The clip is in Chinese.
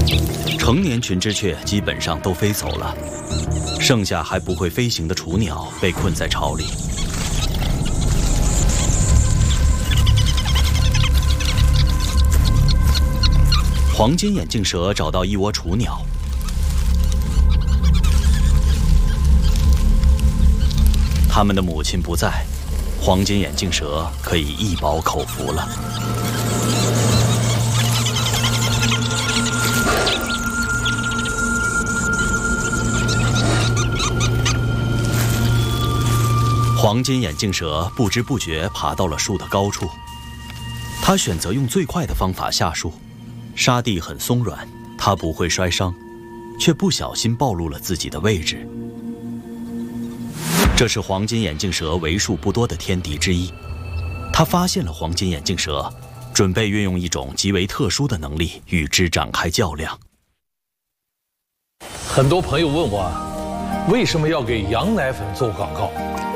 成年群之雀基本上都飞走了，剩下还不会飞行的雏鸟被困在巢里。黄金眼镜蛇找到一窝雏鸟，它们的母亲不在，黄金眼镜蛇可以一饱口福了。黄金眼镜蛇不知不觉爬到了树的高处，它选择用最快的方法下树，沙地很松软，它不会摔伤，却不小心暴露了自己的位置。这是黄金眼镜蛇为数不多的天敌之一，它发现了黄金眼镜蛇，准备运用一种极为特殊的能力与之展开较量。 很多朋友问我，为什么要给羊奶粉做广告？